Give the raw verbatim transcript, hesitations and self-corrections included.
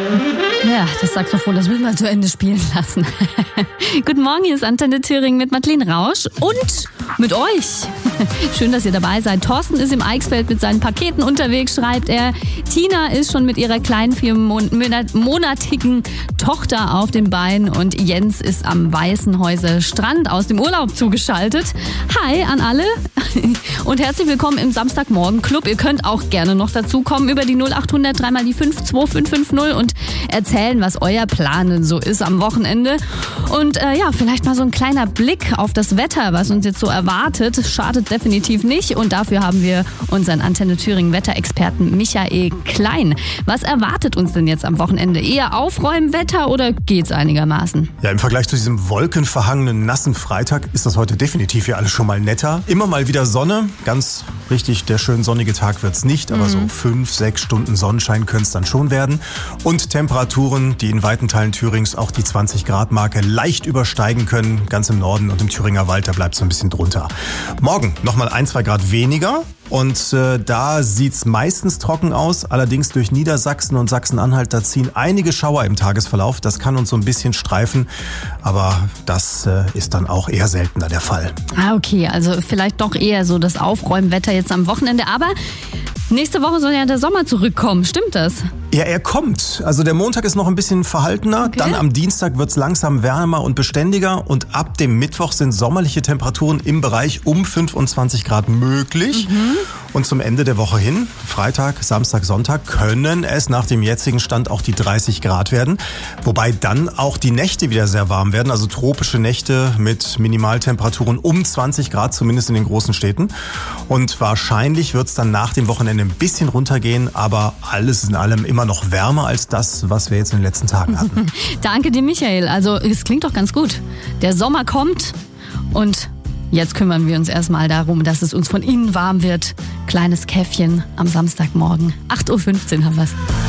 Ja, das Saxophon, das müssen wir zu Ende spielen lassen. Guten Morgen, hier ist Antenne Thüringen mit Madeleine Rausch und mit euch. Schön, dass ihr dabei seid. Thorsten ist im Eichsfeld mit seinen Paketen unterwegs, schreibt er. Tina ist schon mit ihrer kleinen viermonatigen Tochter auf den Beinen und Jens ist am Weißenhäuser Strand aus dem Urlaub zugeschaltet. Hi an alle und herzlich willkommen im Samstagmorgen Club. Ihr könnt auch gerne noch dazu kommen über die null acht hundert drei mal die fünf zwei fünf fünf null und erzählen, was euer Plan so ist am Wochenende. Und äh, ja, vielleicht mal so ein kleiner Blick auf das Wetter, was uns jetzt so erwartet. Schadet definitiv nicht. Und dafür haben wir unseren Antenne Thüringen Wetterexperten Michael Klein. Was erwartet uns denn jetzt am Wochenende? Eher Aufräumwetter oder geht's einigermaßen? Ja, im Vergleich zu diesem wolkenverhangenen, nassen Freitag ist das heute definitiv hier alles schon mal netter. Immer mal wieder Sonne. Ganz richtig, der schön sonnige Tag wird's nicht, aber mhm. so fünf, sechs Stunden Sonnenschein können es dann schon werden. Und Temperaturen, die in weiten Teilen Thürings auch die zwanzig Grad Marke leicht übersteigen können. Ganz im Norden und im Thüringer Wald, da bleibt es so ein bisschen drunter. Morgen nochmal ein, zwei Grad weniger. Und äh, da sieht's meistens trocken aus. Allerdings durch Niedersachsen und Sachsen-Anhalt, da ziehen einige Schauer im Tagesverlauf. Das kann uns so ein bisschen streifen, aber das äh, ist dann auch eher seltener der Fall. Ah, okay, also vielleicht doch eher so das Aufräumwetter jetzt am Wochenende. Aber nächste Woche soll ja der Sommer zurückkommen, stimmt das? Ja, er kommt. Also der Montag ist noch ein bisschen verhaltener. Okay. Dann am Dienstag wird's langsam wärmer und beständiger. Und ab dem Mittwoch sind sommerliche Temperaturen im Bereich um fünfundzwanzig Grad möglich. Mhm. Und zum Ende der Woche hin, Freitag, Samstag, Sonntag, können es nach dem jetzigen Stand auch die dreißig Grad werden. Wobei dann auch die Nächte wieder sehr warm werden. Also tropische Nächte mit Minimaltemperaturen um zwanzig Grad, zumindest in den großen Städten. Und wahrscheinlich wird's dann nach dem Wochenende ein bisschen runtergehen. Aber alles in allem immer noch wärmer als das, was wir jetzt in den letzten Tagen hatten. Danke dir, Michael. Also es klingt doch ganz gut. Der Sommer kommt und jetzt kümmern wir uns erstmal darum, dass es uns von innen warm wird. Kleines Käffchen am Samstagmorgen. acht Uhr fünfzehn haben wir's.